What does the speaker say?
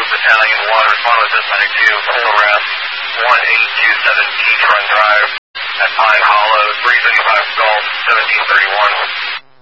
Battalion 1, respond with dispatch to full arrest 1827 T Front Drive at Pine Hollow, 335 Gulf, 1731.